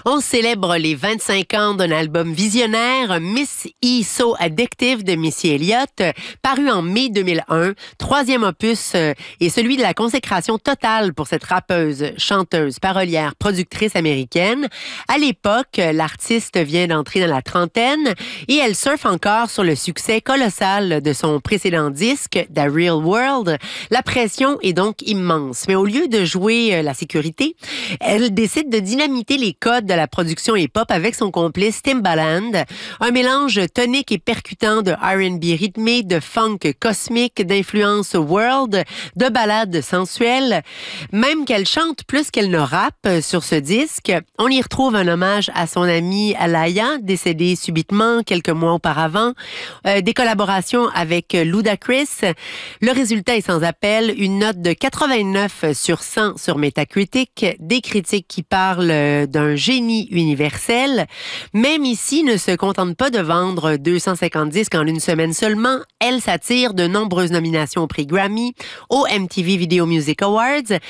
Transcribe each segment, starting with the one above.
On célèbre les 25 ans d'un album visionnaire, Miss E So Addictive de Missy Elliott, paru en mai 2001. Troisième opus est celui de la consécration totale pour cette rappeuse, chanteuse, parolière, productrice américaine. À l'époque, l'artiste vient d'entrer dans la trentaine et elle surfe encore sur le succès colossal de son précédent disque, The Real World. La pression est donc immense. Mais au lieu de jouer la sécurité, elle décide de dynamiter les codes de la production hip-hop avec son complice Timbaland. Un mélange tonique et percutant de R&B rythmé, de funk cosmique, d'influence world, de ballades sensuelles. Même qu'elle chante plus qu'elle ne rappe sur ce disque, on y retrouve un hommage à son amie Alaya, décédée subitement quelques mois auparavant, des collaborations avec Ludacris. Le résultat est sans appel, une note de 89 sur 100 sur Metacritic, des critiques qui parlent d'un génie universel. Même ici, ne se contente pas de vendre 250 disques en une semaine seulement. Elle s'attire de nombreuses nominations au prix Grammy, au MTV Video Music Awards.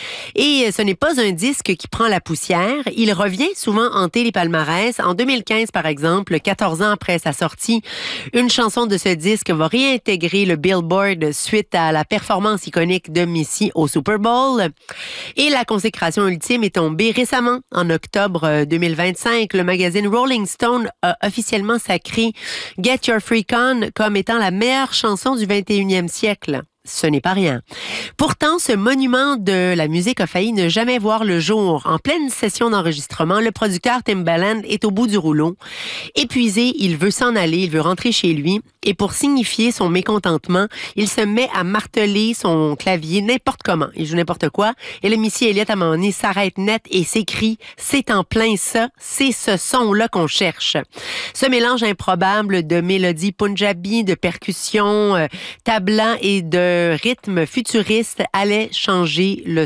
Et ce n'est pas un disque qui prend la poussière. Il revient souvent hanter les palmarès. En 2015, par exemple, 14 ans après sa sortie, une chanson de ce disque va réintégrer le Billboard suite à la performance iconique de Missy au Super Bowl. Et la consécration ultime est tombée récemment. En octobre 2025, le magazine Rolling Stone a officiellement sacré Get Your Freak On comme étant la meilleure chanson du 21e siècle. Ce n'est pas rien. Pourtant, ce monument de la musique a failli ne jamais voir le jour. En pleine session d'enregistrement, le producteur Timbaland est au bout du rouleau. Épuisé, il veut s'en aller, il veut rentrer chez lui. Et pour signifier son mécontentement, il se met à marteler son clavier n'importe comment. Il joue n'importe quoi. Et le Missy Elliott, à un moment donné, s'arrête net et s'écrie « C'est en plein ça, c'est ce son-là qu'on cherche ». Ce mélange improbable de mélodies punjabi, de percussions tablant et de rythme futuriste allait changer le